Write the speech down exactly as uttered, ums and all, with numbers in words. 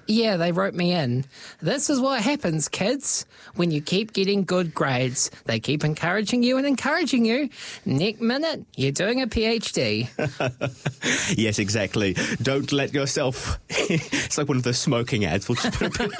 Yeah, they wrote me in. This is what happens, kids. When you keep getting good grades, they keep encouraging you and encouraging you. Next minute, you're doing a PhD. Yes, exactly. Don't let yourself... It's like one of those smoking ads. We'll just put a